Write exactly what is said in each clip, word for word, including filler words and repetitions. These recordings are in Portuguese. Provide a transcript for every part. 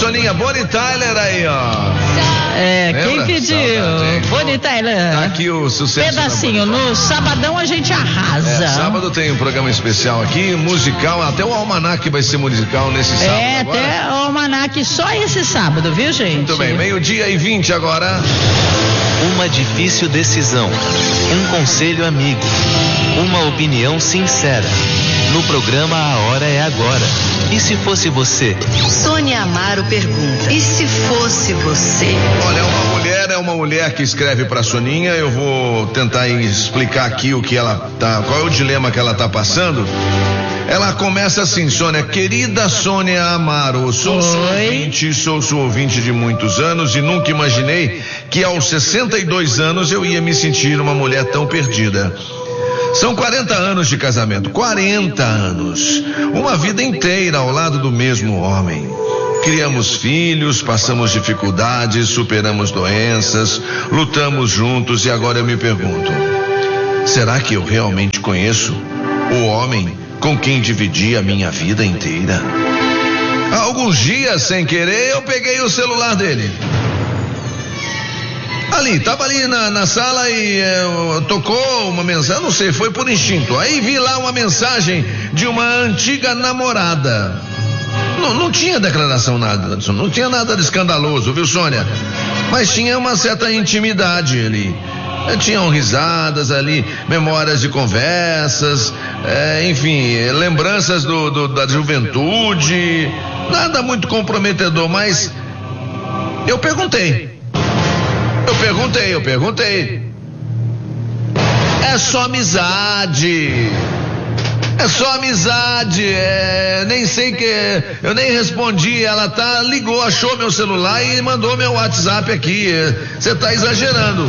Soninha, Bonnie Tyler aí, ó. É, Lembra? quem pediu? Bonnie Tyler. Tá aqui o sucesso. Pedacinho, no sabadão a gente arrasa. É, sábado tem um programa especial aqui, musical, até o Almanac vai ser musical nesse sábado. É, agora. até o Almanac só esse sábado, viu, gente? Muito bem, meio-dia e vinte agora. Uma difícil decisão, um conselho amigo, uma opinião sincera. No programa A Hora é Agora. E se fosse você? Sônia Amaro pergunta: e se fosse você? Olha, é uma mulher, é uma mulher que escreve pra Soninha. Eu vou tentar explicar aqui o que ela tá, qual é o dilema que ela tá passando. Ela começa assim: Sônia, querida Sônia Amaro, sou sua ouvinte, sou sua ouvinte de muitos anos e nunca imaginei que aos sessenta e dois anos eu ia me sentir uma mulher tão perdida. São quarenta anos de casamento, quarenta anos, uma vida inteira ao lado do mesmo homem. Criamos filhos, passamos dificuldades, superamos doenças, lutamos juntos e agora eu me pergunto: será que eu realmente conheço o homem com quem dividi a minha vida inteira? Há alguns dias, sem querer, eu peguei o celular dele. Ali, tava ali na, na sala e é, tocou uma mensagem, não sei, foi por instinto. Aí vi lá uma mensagem de uma antiga namorada. Não, não tinha declaração nada, não tinha nada de escandaloso, viu, Sônia? Mas tinha uma certa intimidade ali. Tinham risadas ali, memórias de conversas, é, enfim, lembranças do, do, da juventude. Nada muito comprometedor, mas eu perguntei. Eu perguntei, eu perguntei. É só amizade. É só amizade. É, nem sei que. Eu nem respondi. Ela tá, ligou, achou meu celular e mandou meu WhatsApp aqui. Você tá exagerando.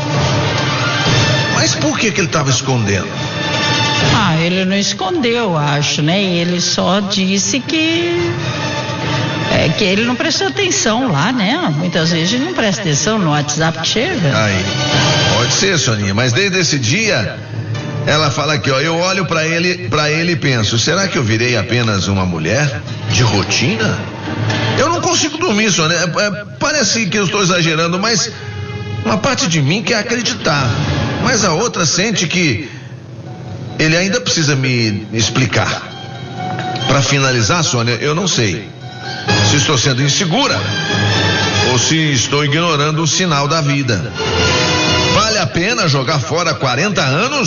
Mas por que que ele tava escondendo? Ah, ele não escondeu, acho, né? Ele só disse que. É que ele não prestou atenção lá, né? Muitas vezes ele não presta atenção no WhatsApp que chega. Aí, pode ser, Soninha, mas desde esse dia, ela fala aqui, ó, eu olho pra ele, pra ele e penso, será que eu virei apenas uma mulher de rotina? Eu não consigo dormir, Sonia, é, é, parece que eu estou exagerando, mas uma parte de mim quer acreditar, mas a outra sente que ele ainda precisa me explicar. Pra finalizar, Sônia, eu não sei se estou sendo insegura ou se estou ignorando o sinal da vida. Vale a pena jogar fora quarenta anos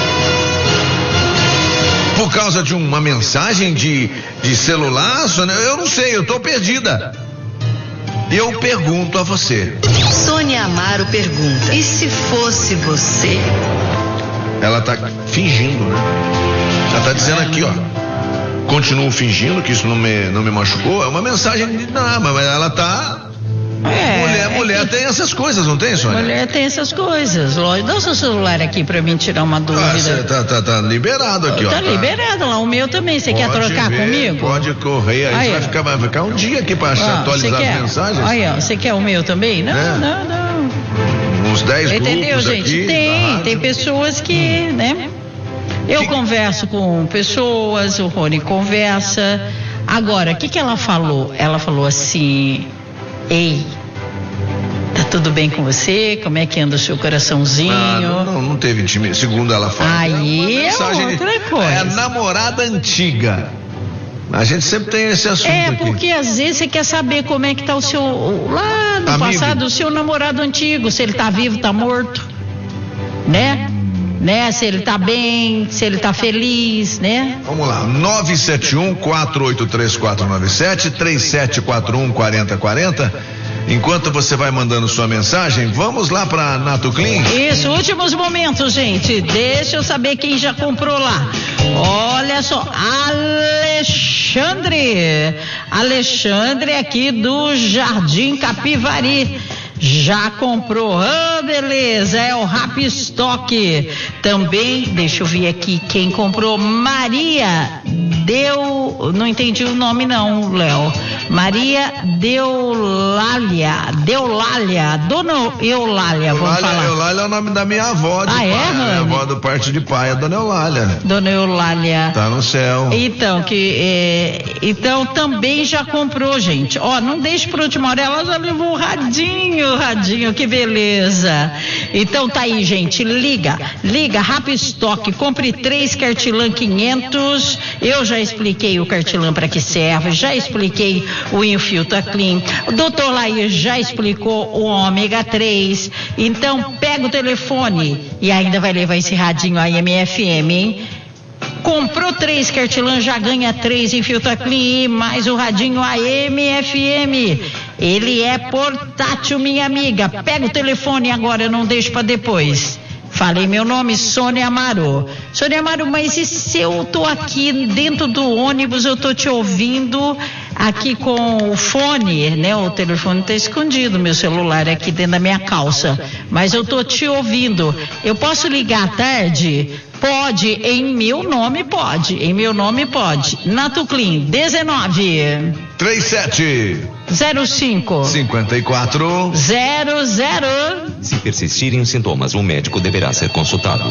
por causa de uma mensagem de, de celular, Sônia? Eu não sei, eu estou perdida. Eu pergunto a você. Sônia Amaro pergunta: e se fosse você? Ela está fingindo, né? Ela está dizendo aqui, ó, continuo fingindo que isso não me, não me machucou. É uma mensagem de não, mas ela tá. É, mulher, é mulher que... tem essas coisas, não tem, Sônia? Mulher tem essas coisas, lógico. Dá o seu celular aqui pra mim tirar uma dúvida. Ah, você tá, tá, tá liberado aqui, tá ó. Tá liberado lá, o meu também. Você quer trocar ver, comigo? Pode correr, aí, aí vai, ficar, vai ficar um dia aqui pra ah, atualizar as mensagens. Aí, ó, você quer o meu também? Não, é. não, não. Uns dez Entendeu, grupos gente? Aqui, tem, tem pessoas que, hum. né? Eu que... converso com pessoas, o Rony conversa. Agora, o que que ela falou? Ela falou assim: ei, tá tudo bem com você? Como é que anda o seu coraçãozinho? Ah, não, não, não teve time, segundo ela falou. Aí é outra de, coisa. É a namorada antiga. A gente sempre tem esse assunto É, aqui. porque às vezes você quer saber como é que tá o seu, lá no Amigo. passado, o seu namorado antigo, se ele tá vivo, tá morto, né? Né? Se ele tá bem, se ele tá feliz, né? Vamos lá, nove sete um, quatro oito três, quatro nove sete, três sete quatro um, quatro zero quatro zero. Enquanto você vai mandando sua mensagem, vamos lá pra Nato Clean? Isso, últimos momentos, gente. Deixa eu saber quem já comprou lá. Olha só, Alexandre. Alexandre aqui do Jardim Capivari. Já comprou? Ah, beleza, é o Rap Stock. Também, deixa eu ver aqui quem comprou. Maria Deu, não entendi o nome não, Léo. Maria Deulália, Deulália, Dona Eulália, vamos Eulália, falar. Eulália é o nome da minha avó de Ah, pai. é, Minha avó do parte de pai é Dona Eulália. Dona Eulália. Tá no céu. Então, que, é, então também já comprou, gente. Ó, não deixe por última hora, ela já levou o radinho, radinho, que beleza. Então tá aí, gente, liga, liga, Rap Stock, compre três Cartilan quinhentos. Eu já expliquei o Cartilan para que serve, já expliquei o Infiltra Clean. O doutor Laís já explicou o ômega três. Então pega o telefone e ainda vai levar esse radinho A M F M, hein? Comprou três Cartilan, já ganha três Infiltra Clean, mais o radinho A M F M. Ele é portátil, minha amiga. Pega o telefone agora, eu não deixo para depois. Falei meu nome, Sônia Amaro. Sônia Amaro, mas e se eu tô aqui dentro do ônibus, eu tô te ouvindo aqui com o fone, né? O telefone tá escondido, meu celular é aqui dentro da minha calça. Mas eu tô te ouvindo. Eu posso ligar à tarde? Pode, em meu nome pode, em meu nome pode. Natuclean, dezenove. trinta e sete. zero cinco. cinquenta e quatro. zero zero. Se persistirem os sintomas, o médico deverá ser consultado.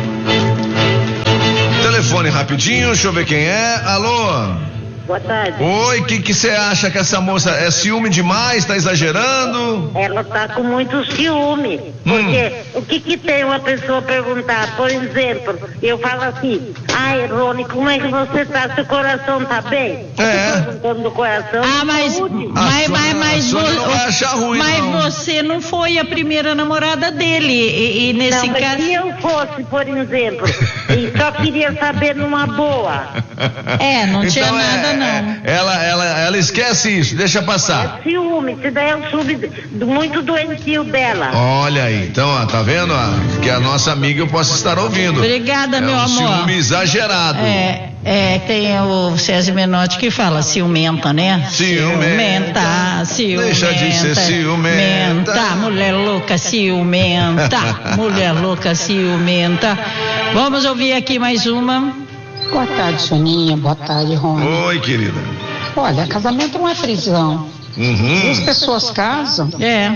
Telefone rapidinho, deixa eu ver quem é. Alô? Boa tarde. Oi, o que você acha que essa moça é ciúme demais? Tá exagerando? Ela tá com muito ciúme. Porque o que que tem uma pessoa perguntar? Por exemplo, eu falo assim: ai, Rony, como é que você tá? Seu coração tá bem? É. Eu tô perguntando do coração. Ah, mas, saúde. mas, mas, mas, a Sônia vo- não vai achar ruim, mas não. você não foi a primeira namorada dele. E, e nesse Não, mas caso. se eu fosse, por exemplo, e só queria saber numa boa. É, não tinha Então, nada, é, não. é, ela, ela, ela esquece isso, deixa passar. É ciúme, isso daí é um ciúme do- muito doentio dela. Olha aí, então, ó, tá vendo? Ó, que a nossa amiga eu posso estar ouvindo. Obrigada, é meu um amor. ciúme exagerado. É, é, tem o César Menotti que fala ciumenta, né? Ciumenta. Ciumenta, Deixa de ser ciumenta. Ciumenta, mulher louca, ciumenta, mulher louca, ciumenta. Vamos ouvir aqui mais uma. Boa tarde, Soninha. Boa tarde, Rony. Oi, querida. Olha, casamento não é prisão. Uhum. Duas pessoas casam É,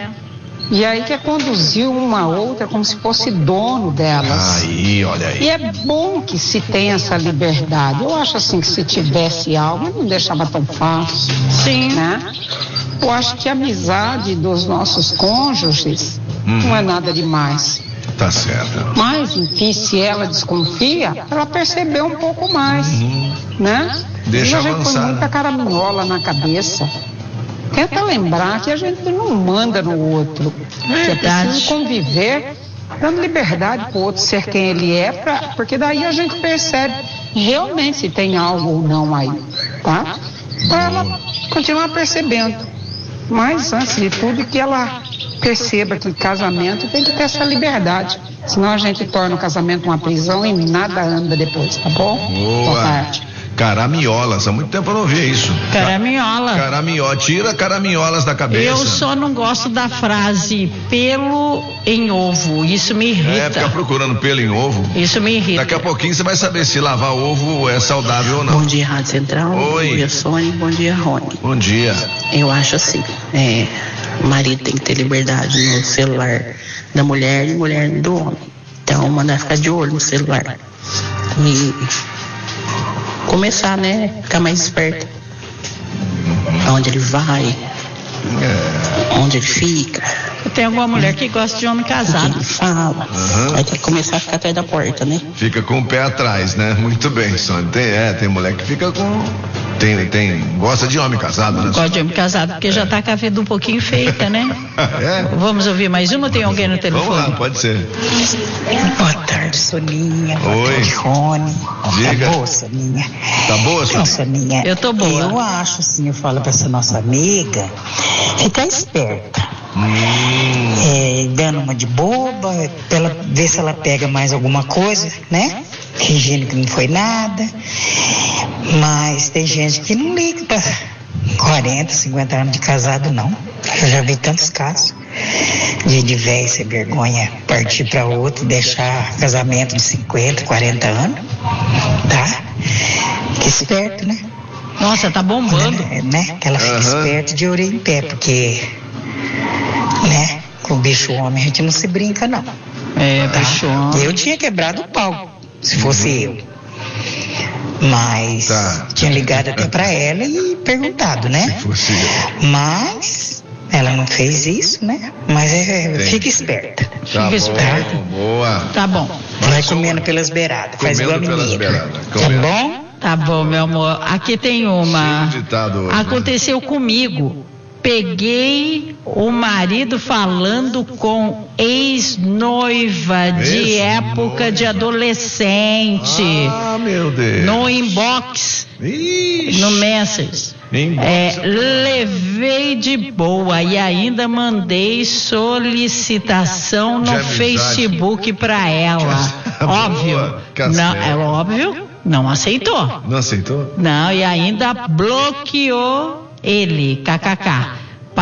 e aí quer conduzir uma a outra como se fosse dono delas. Aí, olha aí. E é bom que se tenha essa liberdade. Eu acho assim que se tivesse algo, não deixava tão fácil, sim. né? Eu acho que a amizade dos nossos cônjuges não é nada demais. Tá certo. Mas, enfim, se ela desconfia, ela percebeu um pouco mais, né? Deixa e a gente avançar, põe muita né? caraminhola na cabeça. Tenta lembrar que a gente não manda no outro. Que é Verdade. preciso conviver, dando liberdade para o outro ser quem ele é, pra, porque daí a gente percebe realmente se tem algo ou não aí, tá? Para ela continuar percebendo. Mas, antes de tudo, que ela perceba que o casamento tem que ter essa liberdade. Senão a gente torna o casamento uma prisão e nada anda depois, tá bom? Boa Boa. tarde. Caramiolas, há muito tempo eu não via isso. Caraminhola. Caraminhola, tira caraminholas da cabeça. Eu só não gosto da frase pelo em ovo. Isso me É, irrita. ficar procurando pelo em ovo. Isso me irrita. Daqui a pouquinho você vai saber se lavar ovo é saudável ou não. Bom dia, Rádio Central. Oi. Bom dia, Sônia. Bom dia, Rony. Bom dia. Eu acho assim, é, o marido tem que ter liberdade no celular da mulher e mulher do homem. Então, mandar ficar de olho no celular. E começar, né? Ficar mais esperta. Aonde ele vai, onde ele fica, Tem alguma mulher que gosta de homem o que casado. ele fala. Uhum. Vai ter que começar a ficar atrás da porta, né? Fica com o pé atrás, né? Muito bem, Sônia. Tem, é, tem mulher que fica com. Tem, tem. Gosta de homem casado, né? Gosta de homem casado porque já tá com a vida um pouquinho feita, né? É? Vamos ouvir mais uma? Tem alguém no Vamos lá, telefone? pode ser. Boa tarde, Soninha. Boa Oi. tarde, Rony. Diga. Tá boa, Soninha? Tá boa, Então, Sônia? Soninha, Eu tô boa. Eu acho, assim, eu falo pra essa nossa amiga, ficar esperta. Hum, É, dando uma de boba, pra ela ver se ela pega mais alguma coisa, né? Fingindo que não foi nada. Mas tem gente que não liga pra quarenta, cinquenta anos de casado, não. Eu já vi tantos casos de, de véio sem vergonha partir para outro, deixar casamento de cinquenta, quarenta anos, tá? Que esperto, né? Nossa, tá bombando. Né? né? Que ela fica uhum. esperta de orelha em pé, porque, né? Com o bicho homem a gente não se brinca, não. É, tá? Bicho homem. Eu tinha quebrado o pau, se fosse eu. Mas tá. tinha ligado até pra ela e perguntado, né? Se fosse eu. Mas ela não fez isso, né? Mas é, fica esperta. Tá fica bom, esperta. Boa. Tá bom. Vai comendo pelas beiradas, faz igual a menina. Tá bom? Tá bom, meu amor. Aqui tem uma. Aconteceu comigo. Peguei o marido falando com ex-noiva de época de adolescente. Ah, meu Deus. No inbox. Ixi. No Message. É, levei de boa e ainda mandei solicitação no Facebook pra ela. Óbvio. Não, é óbvio. Não aceitou. Não aceitou? Não, e ainda bloqueou ele, kkk.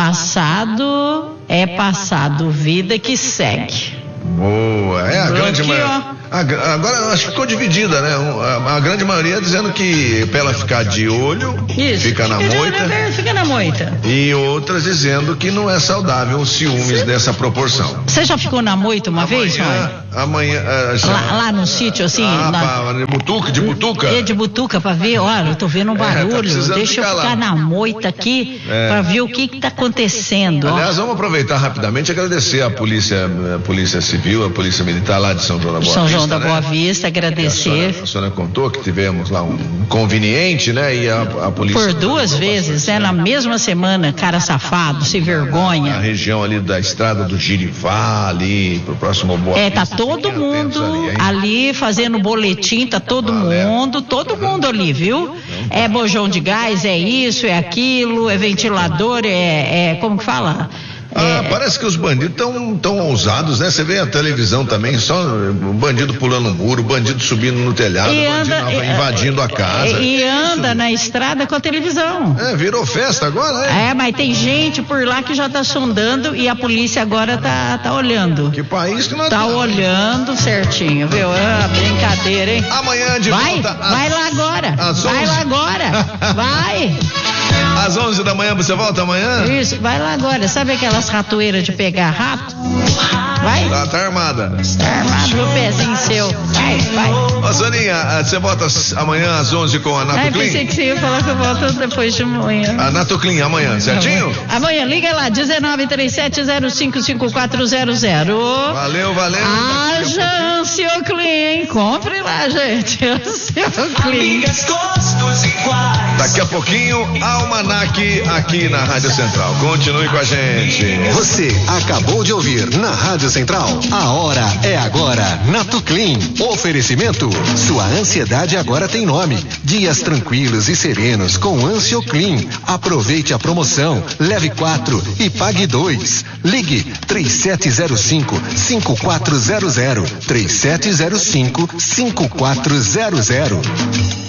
Passado é passado, vida que segue. Boa, é a bloqueou. Grande maioria. Agora acho que ficou dividida, né? A, a grande maioria dizendo que pra ela ficar de olho, Isso, fica na moita. Fica na moita. E outras dizendo que não é saudável os ciúmes Cê... dessa proporção. Você já ficou na moita uma amanhã, vez, mãe? Amanhã. Uh, já... lá, lá no sítio, assim? Ah, na... de butuca, de butuca? É, de butuca, pra ver, olha, eu tô vendo um barulho. É, tá deixa eu ficar lá. Na moita aqui, é. Pra ver o que que tá acontecendo. Aliás, ó. Vamos aproveitar rapidamente e agradecer a polícia, a polícia civil, a polícia militar lá de São João da Boa São Vista. João da né? Boa Vista, agradecer. A senhora, a senhora contou que tivemos lá um inconveniente, né? E a, a polícia. Por duas vezes, né? Na mesma semana, cara safado, sem vergonha. Na região ali da estrada do Girivá, ali, pro próximo Boa É, Vista. tá todo mundo ali, ali fazendo boletim, tá todo Valeu. mundo, todo mundo ali, viu? É bojão de gás, é isso, é aquilo, é ventilador, é, é como que fala? Ah, é, parece que os bandidos estão tão ousados, né? Você vê a televisão também, só o bandido pulando um muro, o bandido subindo no telhado, o bandido anda, invadindo é, a casa. E, e anda na estrada com a televisão. É, virou festa agora, né? É, mas tem gente por lá que já tá sondando e a polícia agora tá, tá olhando. Que país que nós Tá olhando certinho, viu? Ah, brincadeira, hein? Amanhã de vai, volta. Vai lá agora. Vai lá agora. Vai. Às onze da manhã, você volta amanhã? Isso, vai lá agora. Sabe aquelas ratoeiras de pegar rato? Vai. Tá, tá armada. Tá armado o pezinho seu. Vai, vai. Ô, Soninha, você volta amanhã às onze com a Nato Ai, Clean? pensei que você ia falar que eu volto depois de amanhã. A Nato Clean amanhã, certinho? Amanhã, liga lá, dezenove, trinta e sete, zero cinco cinco quatro zero zero. Valeu, valeu. Haja Ansioclean, hein? Compre lá, gente. Ansioclean. Daqui a pouquinho, Almanac aqui na Rádio Central. Continue com a gente. Você acabou de ouvir na Rádio Central. A hora é agora. Nato Clean. Oferecimento. Sua ansiedade agora tem nome. Dias tranquilos e serenos com Ansioclean. Aproveite a promoção. Leve quatro e pague dois. Ligue três sete zero cinco, cinco quatro zero zero. três sete zero cinco, cinco quatro zero zero.